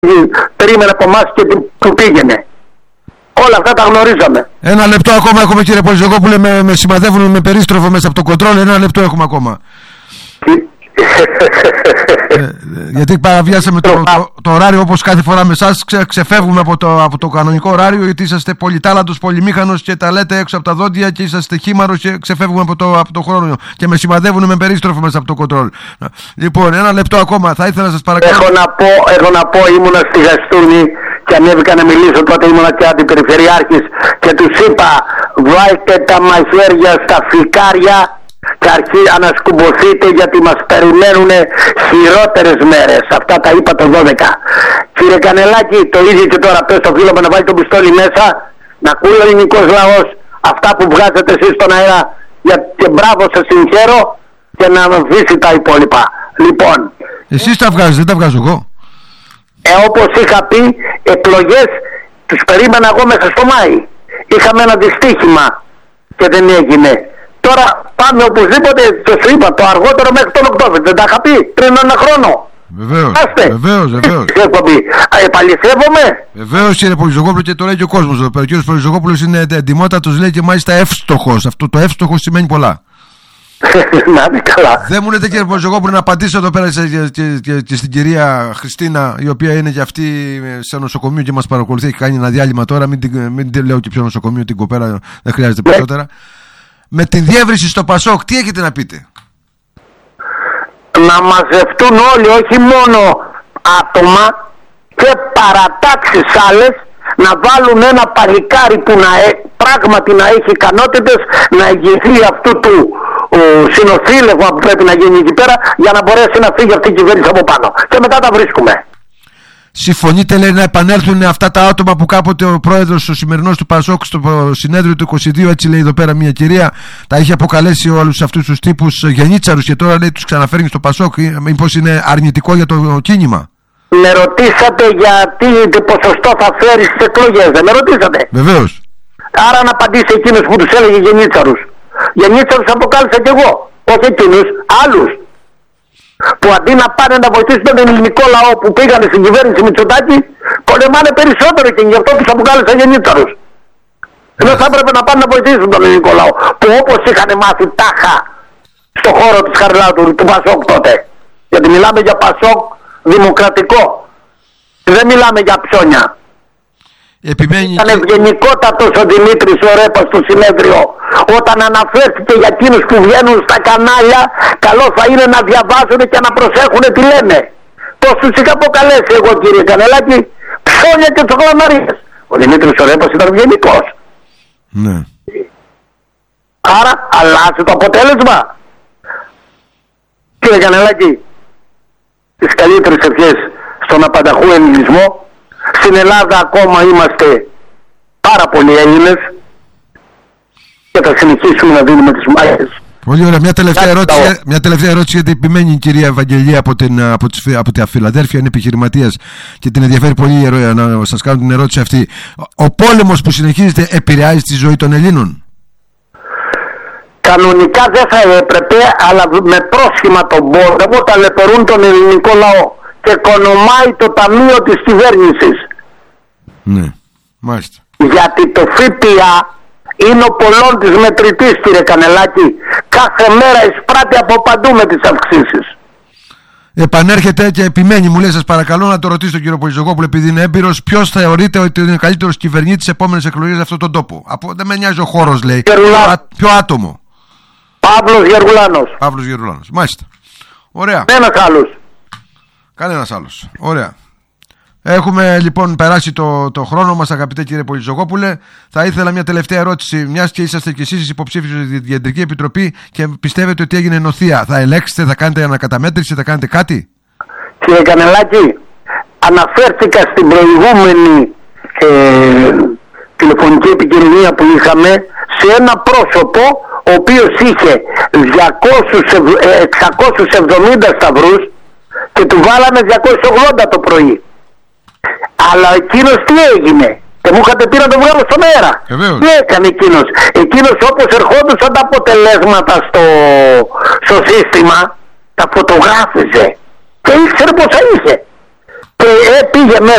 περίμενε από εμάς και που πήγαινε. Όλα αυτά τα γνωρίζαμε. Ένα λεπτό ακόμα έχουμε, κύριε Πολυζωγόπουλε, με σημαδεύουν με περίστροφο μέσα από το κοντρόλ. Ένα λεπτό έχουμε ακόμα. Γιατί παραβιάσαμε το ωράριο, όπως κάθε φορά με εσάς. Ξεφεύγουμε από το κανονικό ωράριο, γιατί είσαστε πολυτάλαντος, πολυμήχανος και τα λέτε έξω από τα δόντια και είσαστε χήμαρος και ξεφεύγουμε από το χρόνο και με σημαδεύουν με περίστροφο μέσα από το κοντρόλ. Λοιπόν, ένα λεπτό ακόμα, θα ήθελα να σας παρακαλώ. Έχω να πω, ήμουνα στη Γαστούνη και ανέβηκα να μιλήσω, τότε ήμουνα και αντιπεριφερειάρχης και τους είπα, βάλτε τα μαχαίρια στα φυκάρια και ανασκουμποθείτε, γιατί μας περιμένουν χειρότερες μέρες. Αυτά τα είπα το 12. Κύριε Κανελάκη, το ίδιο και τώρα. Πες στο φίλο μου να βάλει το πιστόλι μέσα, να ακούει ο ελληνικός λαός αυτά που βγάζετε εσείς στον αέρα, και μπράβο, σας συγχαίρω, και να αφήσει τα υπόλοιπα. Λοιπόν, εσείς τα βγάζετε, δεν τα βγάζω εγώ. Όπως είχα πει, εκλογές τους περίμενα εγώ μέσα στο Μάη. Είχαμε ένα δυστύχημα και δεν έγινε. Τώρα πάμε οπωσδήποτε, και σου είπα, το αργότερο μέχρι τον Οκτώβριο. Δεν τα είχα πει πριν ένα χρόνο. Βεβαίως. Επαληθεύομαι. Βεβαίως, κύριε Πολυζωγόπουλο, και το λέει και ο κόσμος εδώ πέρα. Ο κύριος Πολυζωγόπουλος είναι εντιμότατος, λέει, και μάλιστα εύστοχος. Αυτό το εύστοχος σημαίνει πολλά. Να είναι καλά. Δεν μου λέτε, κύριε Πολυζωγόπουλο, να απαντήσω εδώ πέρα και στην κυρία Χριστίνα, η οποία είναι και αυτή σε νοσοκομείο και μας παρακολουθεί. Έχει κάνει ένα διάλειμμα τώρα. Μην λέω και ποιο νοσοκομείο, την κοπέρα δεν χρειάζεται περισσότερα. Με την διεύρυνση στο Πασόκ, τι έχετε να πείτε? Να μαζευτούν όλοι, όχι μόνο άτομα, και παρατάξεις άλλες, να βάλουν ένα παλικάρι που πράγματι να έχει ικανότητες να ηγηθεί αυτού του συνοθήλευμα που πρέπει να γίνει εκεί πέρα, για να μπορέσει να φύγει αυτή η κυβέρνηση από πάνω. Και μετά τα βρίσκουμε. Συμφωνείτε, λέει, να επανέλθουν αυτά τα άτομα που κάποτε ο πρόεδρος, ο σημερινός του Πασόκ, στο συνέδριο του 22, έτσι λέει εδώ πέρα μια κυρία, τα είχε αποκαλέσει όλους αυτούς τους τύπους γενίτσαρους, και τώρα, λέει, τους ξαναφέρνει στο Πασόκ? Μήπως είναι αρνητικό για το κίνημα? Με ρωτήσατε γιατί ποσοστό θα φέρει στις εκλογές, δεν με ρωτήσατε? Βεβαίως. Άρα να απαντήσει εκείνος που τους έλεγε γενίτσαρους. Γενίτσαρους αποκάλυψα κι εγώ, όχι εκείνους, άλλους. Που αντί να πάνε να βοηθήσουν τον ελληνικό λαό που πήγανε στην κυβέρνηση Μητσοτάκη, πολεμάνε περισσότερο, και γι' αυτό τους αποκάλεσα γενίτσαρους. Ενώ θα έπρεπε να πάνε να βοηθήσουν τον ελληνικό λαό, που όπως είχαν μάθει τάχα στον χώρο της Χαριλάτου, του Πασόκ τότε. Γιατί μιλάμε για Πασόκ δημοκρατικό, δεν μιλάμε για ψώνια. Ήταν ευγενικότατος ο Δημήτρης ο Ρέπας στο συνέδριο, όταν αναφέρθηκε για εκείνους που βγαίνουν στα κανάλια, καλό θα είναι να διαβάζουν και να προσέχουν τι λένε. Πώς τους είχα αποκαλέσει εγώ, κύριε Κανελάκη? Ψώνια και τσοκλαμαρίες. Ο Δημήτρης ο Ρέπας ήταν ευγενικός. Ναι. Άρα αλλάζει το αποτέλεσμα. Κύριε Κανελάκη, τις καλύτερες ευχές στον απανταχού ελληνισμό. Στην Ελλάδα ακόμα είμαστε πάρα πολλοί Έλληνες και θα συνεχίσουμε να δίνουμε τις μάχες. Πολύ ωραία. Μια τελευταία ερώτηση, γιατί επιμένει η κυρία Ευαγγελία από τη Φιλαδέλφια, είναι επιχειρηματίας και την ενδιαφέρει πολύ να σας κάνω την ερώτηση αυτή. Ο πόλεμος που συνεχίζεται επηρεάζει τη ζωή των Ελλήνων? Κανονικά δεν θα έπρεπε, αλλά με πρόσχημα τον πόλεμο ταλαιπωρούν τον ελληνικό λαό και οικονομάει το ταμείο της κυβέρνησης. Ναι, μάλιστα. Γιατί το ΦΠΑ είναι ο πολλών της μετρητής, κύριε Κανελάκη. Κάθε μέρα εισπράττει από παντού με τις αυξήσεις. Επανέρχεται και επιμένει, μου λέει, σας παρακαλώ να το ρωτήσω τον κύριο Πολυζωγόπουλο, επειδή είναι έμπειρος, ποιος θεωρείται ότι είναι καλύτερος κυβερνήτης στις επόμενες εκλογές σε αυτόν τον τόπο? Δεν με νοιάζει ο χώρος, λέει. Ποιο άτομο? Παύλος Γεργουλάνος. Παύλος Γεργουλάνος, μάλιστα. Ωραία. Κανένας άλλος. Ωραία. Έχουμε λοιπόν περάσει το χρόνο μας, αγαπητέ κύριε Πολυζωγόπουλε. Θα ήθελα μια τελευταία ερώτηση. Μιας και είσαστε κι εσείς υποψήφιος στη Κεντρική Επιτροπή και πιστεύετε ότι έγινε νοθεία, θα ελέγξετε, θα κάνετε ανακαταμέτρηση, θα κάνετε κάτι? Κύριε Κανελάκη, αναφέρθηκα στην προηγούμενη τηλεφωνική επικοινωνία που είχαμε σε ένα πρόσωπο ο οποίος είχε 670 σταυρούς και του βάλανε 280 το πρωί. Αλλά εκείνος τι έγινε? Και μου είχατε πει να το βγάλω στον αέρα. Τι έκανε εκείνος? Εκείνος, όπως ερχόντουσαν τα αποτελέσματα στο σύστημα, τα φωτογράφιζε και ήξερε πόσα είχε. Και πήγε μέσα